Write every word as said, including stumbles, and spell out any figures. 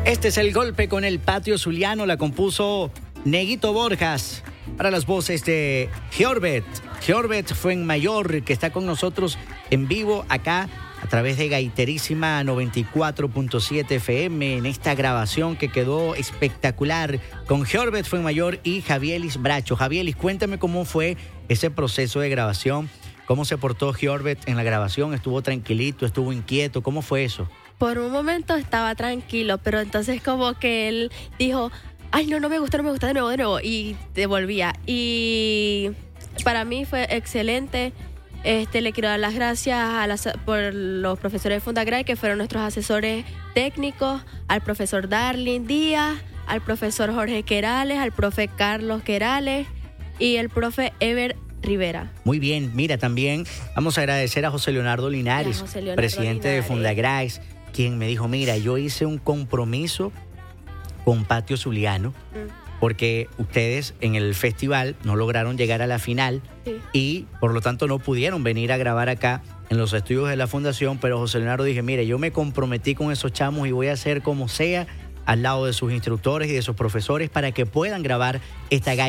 Este es el golpe con el patio zuliano, la compuso Neguito Borjas para las voces de Georbet. Georbet Fuenmayor, que está con nosotros en vivo acá a través de Gaiterísima noventa y cuatro punto siete F M en esta grabación que quedó espectacular con Georbet Fuenmayor y Javielis Bracho. Javielis, cuéntame cómo fue ese proceso de grabación, cómo se portó Georbet en la grabación, estuvo tranquilito, estuvo inquieto, ¿cómo fue eso? Por un momento estaba tranquilo, pero entonces como que él dijo, ay, no, no me gusta, no me gusta, de nuevo, de nuevo, y devolvía. Y para mí fue excelente. Este, le quiero dar las gracias a las, por los profesores de Fundagray, que fueron nuestros asesores técnicos, al profesor Darling Díaz, al profesor Jorge Querales, al profe Carlos Querales y el profe Ever Rivera. Muy bien, mira, también vamos a agradecer a José Leonardo Linares, José Leonardo presidente Linares. de Fundagray, quien me dijo, mira, yo hice un compromiso con Patio Zuliano, mm. porque ustedes en el festival no lograron llegar a la final, sí. y por lo tanto no pudieron venir a grabar acá en los estudios de la fundación, pero José Leonardo dije, mire, yo me comprometí con esos chamos y voy a hacer como sea al lado de sus instructores y de sus profesores para que puedan grabar esta gaita.